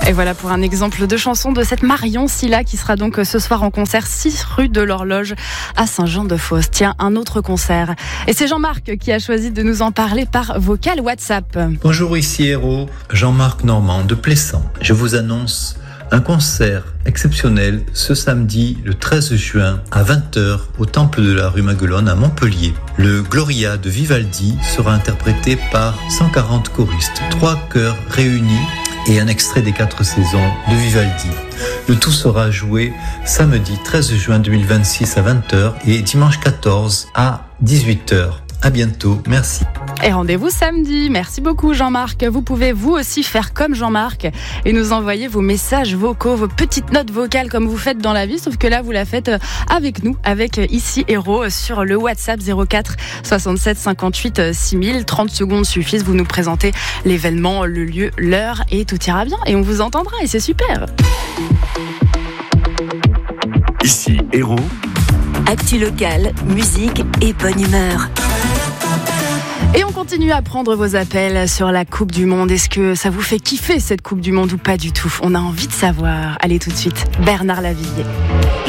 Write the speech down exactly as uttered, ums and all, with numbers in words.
Et voilà pour un exemple de chanson de cette Marion Silla qui sera donc ce soir en concert six rue de l'Horloge à Saint-Jean-de-Fos. Tiens, un autre concert. Et c'est Jean-Marc qui a choisi de nous en parler par vocal WhatsApp. Bonjour, ici Héros, Jean-Marc Normand de Plessans. Je vous annonce un concert exceptionnel ce samedi le treize juin à vingt heures au Temple de la rue Maguelone à Montpellier. Le Gloria de Vivaldi sera interprété par cent quarante choristes, trois chœurs réunis et un extrait des quatre saisons de Vivaldi. Le tout sera joué samedi treize juin deux mille vingt-six à vingt heures et dimanche quatorze à dix-huit heures. À bientôt, merci. Et rendez-vous samedi. Merci beaucoup Jean-Marc. Vous pouvez vous aussi faire comme Jean-Marc et nous envoyer vos messages vocaux, vos petites notes vocales comme vous faites dans la vie, sauf que là vous la faites avec nous, avec Ici Héros sur le WhatsApp zéro quatre soixante-sept cinquante-huit six mille. trente secondes suffisent, vous nous présentez l'événement, le lieu, l'heure et tout ira bien et on vous entendra et c'est super. Ici Héros. Actu locale, musique et bonne humeur. Et on continue à prendre vos appels sur la Coupe du Monde. Est-ce que ça vous fait kiffer cette Coupe du Monde ou pas du tout ? On a envie de savoir. Allez tout de suite, Bernard Lavilliers.